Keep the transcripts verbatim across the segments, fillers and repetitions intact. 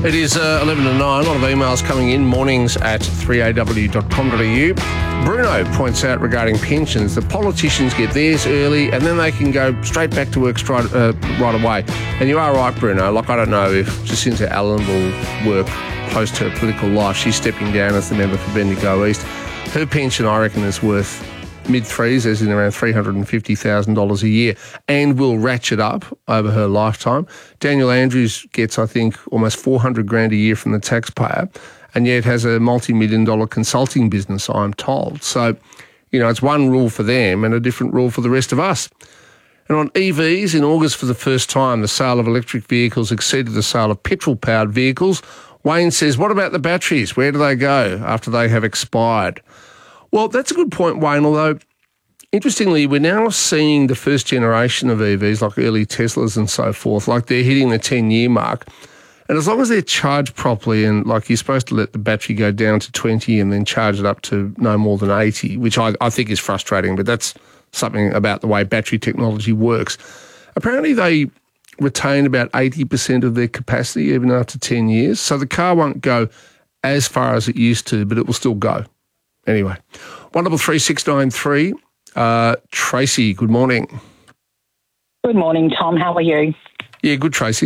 It is uh, eleven to nine. A lot of emails coming in, mornings at three a w dot com dot a u. Bruno points out regarding pensions that politicians get theirs early and then they can go straight back to work straight, uh, right away. And you are right, Bruno. Like, I don't know if Jacinta Allen will work post her political life. She's stepping down as the member for Bendigo East. Her pension, I reckon, is worth mid-threes, as in around three hundred fifty thousand dollars a year, and will ratchet up over her lifetime. Daniel Andrews gets, I think, almost four hundred grand a year from the taxpayer, and yet has a multi-million dollar consulting business, I'm told. So, you know, it's one rule for them and a different rule for the rest of us. And on E Vs, in August for the first time, the sale of electric vehicles exceeded the sale of petrol-powered vehicles. Wayne says, what about the batteries? Where do they go after they have expired? Well, that's a good point, Wayne, although, interestingly, we're now seeing the first generation of E Vs, like early Teslas and so forth, like they're hitting the ten-year mark. And as long as they're charged properly and, like, you're supposed to let the battery go down to twenty and then charge it up to no more than eighty, which I, I think is frustrating, but that's something about the way battery technology works. Apparently they retain about eighty percent of their capacity even after ten years. So the car won't go as far as it used to, but it will still go. Anyway, one double three six nine three. Uh, Tracy, good morning. Good morning, Tom. How are you? Yeah, good, Tracy.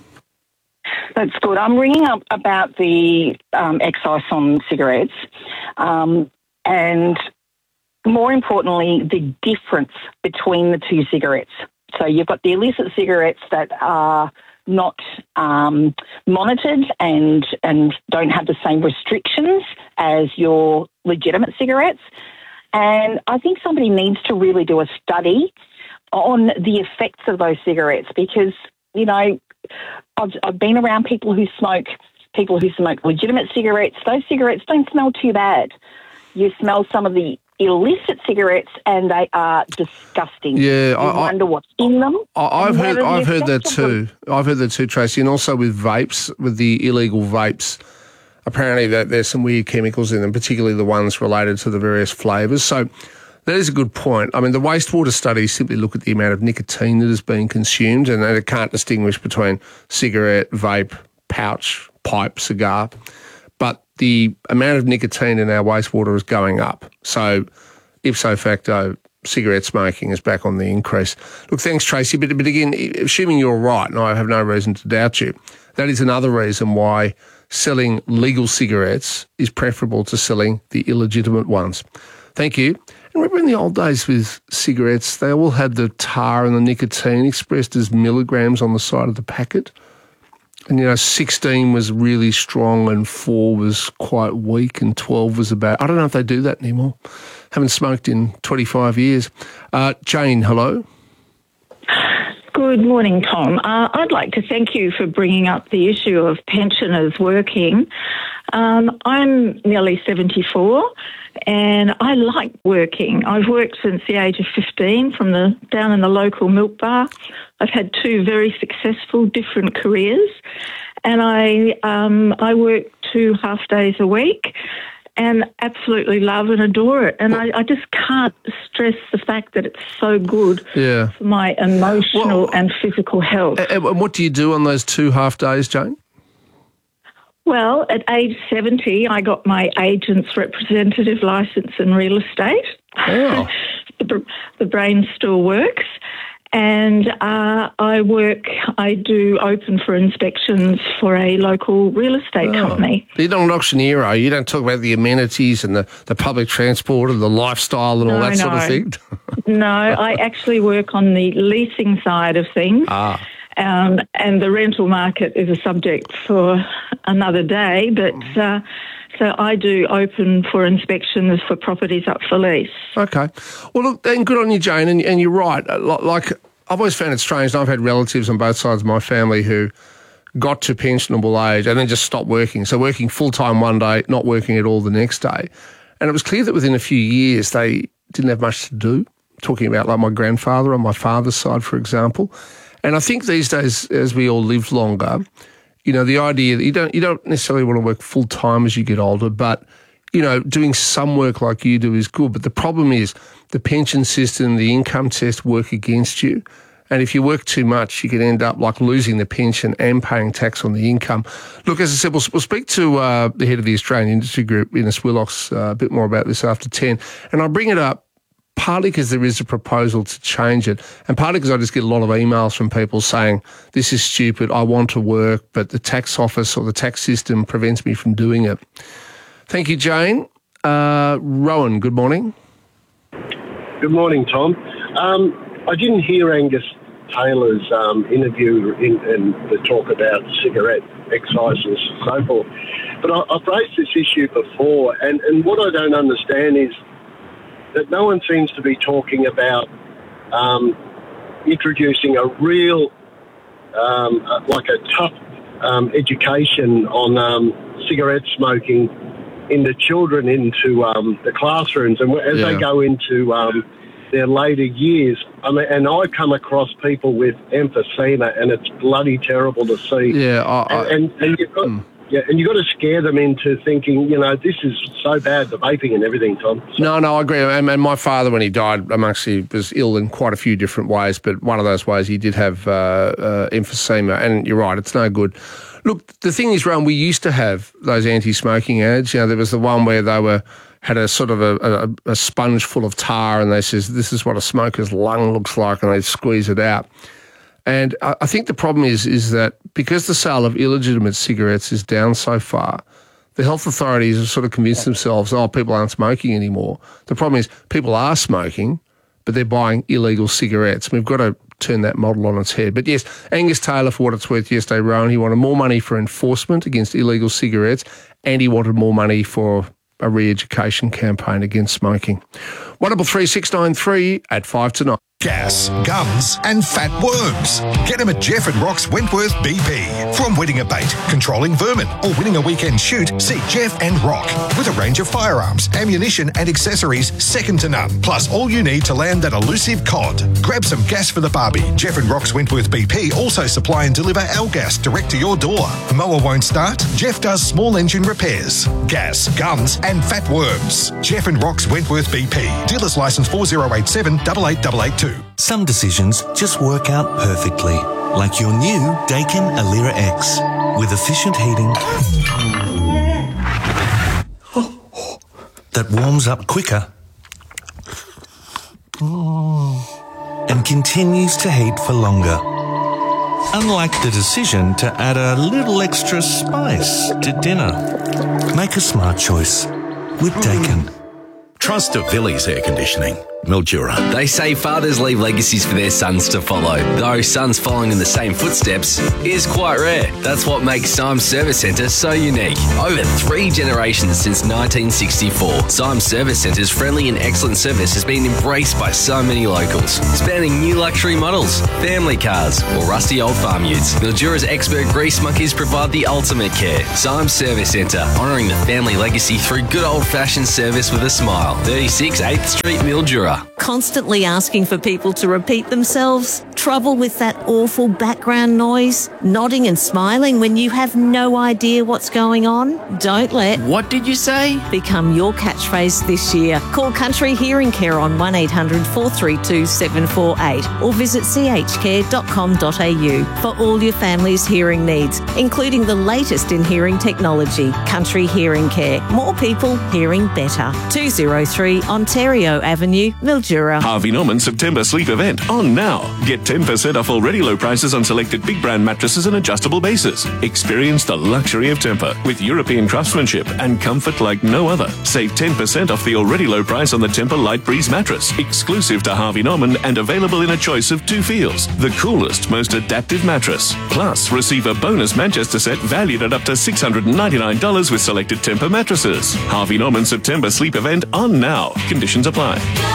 That's good. I'm ringing up about the um, excise on cigarettes um, and, more importantly, the difference between the two cigarettes. So you've got the illicit cigarettes that are not um, monitored and and don't have the same restrictions as your legitimate cigarettes. And I think somebody needs to really do a study on the effects of those cigarettes because, you know, I've, I've been around people who smoke, people who smoke legitimate cigarettes. Those cigarettes don't smell too bad. You smell some of the illicit cigarettes and they are disgusting. Yeah, you I wonder what's in them. I, I've heard I've heard that too. I've heard that too, Tracy, and also with vapes, with the illegal vapes. Apparently that there's some weird chemicals in them, particularly the ones related to the various flavours. So that is a good point. I mean, the wastewater studies simply look at the amount of nicotine that is being consumed and it can't distinguish between cigarette, vape, pouch, pipe, cigar. But the amount of nicotine in our wastewater is going up. So ipso facto, cigarette smoking is back on the increase. Look, thanks, Tracy. But, but again, assuming you're right, and I have no reason to doubt you, that is another reason why selling legal cigarettes is preferable to selling the illegitimate ones. Thank you. And remember in the old days with cigarettes, they all had the tar and the nicotine expressed as milligrams on the side of the packet. And, you know, sixteen was really strong and four was quite weak and twelve was about... I don't know if they do that anymore. Haven't smoked in twenty-five years. Uh, Jane, hello. Good morning, Tom. Uh, I'd like to thank you for bringing up the issue of pensioners working. Um, I'm nearly seventy-four and I like working. I've worked since the age of fifteen from the down in the local milk bar. I've had two very successful different careers and I um, I work two half days a week and absolutely love and adore it. And I, I just can't stress the fact that it's so good yeah. for my emotional well, and physical health. And what do you do on those two half days, Jane? Well, at age seventy, I got my agent's representative licence in real estate. Oh. the, the brain still works. And uh, I work, I do open for inspections for a local real estate oh. company. You're not an auctioneer, are you? You don't talk about the amenities and the, the public transport and the lifestyle and no, all that no. sort of thing? No, I actually work on the leasing side of things. Ah. Um, and the rental market is a subject for another day, but uh, so I do open for inspections for properties up for lease. Okay. Well, look, and good on you, Jane, and, and you're right. Like, I've always found it strange. I've had relatives on both sides of my family who got to pensionable age and then just stopped working. So working full-time one day, not working at all the next day. And it was clear that within a few years they didn't have much to do, talking about like my grandfather on my father's side, for example. And I think these days, as we all live longer, you know, the idea that you don't you don't necessarily want to work full time as you get older, but, you know, doing some work like you do is good. But the problem is the pension system, the income test work against you. And if you work too much, you can end up like losing the pension and paying tax on the income. Look, as I said, we'll, we'll speak to uh, the head of the Australian Industry Group, Innes Willox, uh, a bit more about this after ten. And I bring it up partly because there is a proposal to change it, and partly because I just get a lot of emails from people saying, this is stupid, I want to work, but the tax office or the tax system prevents me from doing it. Thank you, Jane. Uh, Rowan, good morning. Good morning, Tom. Um, I didn't hear Angus Taylor's um, interview in, in the talk about cigarette excise and so forth, but I, I've raised this issue before, and, and what I don't understand is that no one seems to be talking about um, introducing a real, um, like a tough um, education on um, cigarette smoking into children, into um, the classrooms, and as yeah. they go into um, their later years. I mean, and I come across people with emphysema, and it's bloody terrible to see. Yeah, I, I, and, and, and you've got. Mm. Yeah, and you've got to scare them into thinking, you know, this is so bad, the vaping and everything, Tom. So. No, no, I agree. And, and my father, when he died, um, actually was ill in quite a few different ways, but one of those ways he did have uh, uh, emphysema, and you're right, it's no good. Look, the thing is, Ron, we used to have those anti-smoking ads. You know, there was the one where they were had a sort of a, a, a sponge full of tar, and they says, this is what a smoker's lung looks like, and they squeeze it out. And I think the problem is is that because the sale of illegitimate cigarettes is down so far, the health authorities have sort of convinced themselves, oh, people aren't smoking anymore. The problem is people are smoking, but they're buying illegal cigarettes. We've got to turn that model on its head. But yes, Angus Taylor, for what it's worth, yesterday, Rowan, he wanted more money for enforcement against illegal cigarettes, and he wanted more money for a re-education campaign against smoking. one double three six nine three at five to nine. Gas, gums and fat worms. Get them at Jeff and Rock's Wentworth B P. From winning a bait, controlling vermin or winning a weekend shoot, see Jeff and Rock. With a range of firearms, ammunition and accessories second to none. Plus all you need to land that elusive cod. Grab some gas for the barbie. Jeff and Rock's Wentworth B P also supply and deliver our gas direct to your door. Mower won't start? Jeff does small engine repairs. Gas, gums and fat worms. Jeff and Rock's Wentworth B P. Dealer's license four zero eight seven eight eight eight eight two. Some decisions just work out perfectly, like your new Daikin Alira X with efficient heating that warms up quicker and continues to heat for longer. Unlike the decision to add a little extra spice to dinner. Make a smart choice with Daikin. Trust of Villiers Air Conditioning. Mildura. They say fathers leave legacies for their sons to follow, though sons following in the same footsteps is quite rare. That's what makes Symes Service Centre so unique. Over three generations since nineteen sixty-four, Symes Service Centre's friendly and excellent service has been embraced by so many locals, spanning new luxury models, family cars, or rusty old farm utes. Mildura's expert grease monkeys provide the ultimate care. Symes Service Centre, honouring the family legacy through good old-fashioned service with a smile. thirty-six eighth Street, Mildura. Constantly asking for people to repeat themselves? Trouble with that awful background noise? Nodding and smiling when you have no idea what's going on? Don't let What did you say? become your catchphrase this year. Call Country Hearing Care on one eight hundred four three two seven four eight or visit c h care dot com dot a u for all your family's hearing needs, including the latest in hearing technology. Country Hearing Care. More people hearing better. two oh three Ontario Avenue, Mildura. Harvey Norman September sleep event on now. Get ten percent off already low prices on selected big brand mattresses and adjustable bases. Experience the luxury of Tempur with European craftsmanship and comfort like no other. Save ten percent off the already low price on the Tempur Light Breeze mattress, exclusive to Harvey Norman and available in a choice of two feels. The coolest, most adaptive mattress. Plus, receive a bonus Manchester set valued at up to six hundred ninety-nine dollars with selected Tempur mattresses. Harvey Norman September sleep event on now. Conditions apply.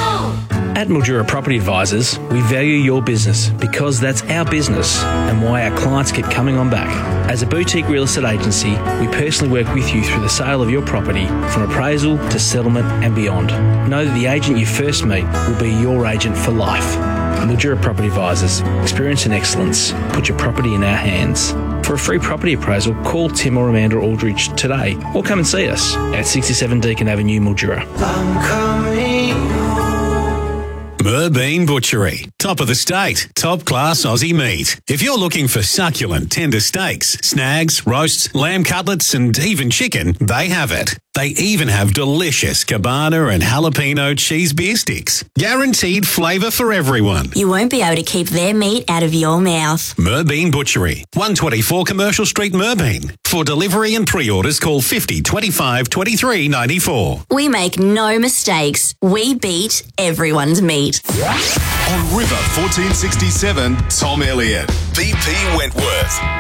At Mildura Property Advisors, we value your business because that's our business and why our clients keep coming on back. As a boutique real estate agency, we personally work with you through the sale of your property, from appraisal to settlement and beyond. Know that the agent you first meet will be your agent for life. Mildura Property Advisors, experience and excellence. Put your property in our hands. For a free property appraisal, call Tim or Amanda Aldridge today or come and see us at sixty-seven Deakin Avenue, Mildura. Merbean Butchery. Top of the state. Top class Aussie meat. If you're looking for succulent, tender steaks, snags, roasts, lamb cutlets and even chicken, they have it. They even have delicious cabana and jalapeno cheese beer sticks. Guaranteed flavour for everyone. You won't be able to keep their meat out of your mouth. Merbean Butchery. one twenty-four Commercial Street, Merbean. For delivery and pre-orders, call fifty twenty-five twenty-three ninety-four. We make no mistakes. We beat everyone's meat. On River fourteen sixty-seven, Tom Elliott, B P Wentworth.